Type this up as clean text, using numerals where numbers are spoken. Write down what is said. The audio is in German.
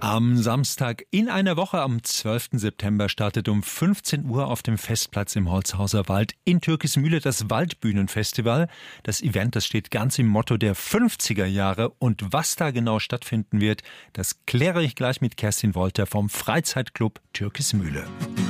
Am Samstag in einer Woche, am 12. September, startet um 15 Uhr auf dem Festplatz im Holzhauser Wald in Türkismühle das Waldbühnenfestival. Das Event, das steht ganz im Motto der 50er Jahre. Und was da genau stattfinden wird, das kläre ich gleich mit Kerstin Wolter vom Freizeitclub Türkismühle.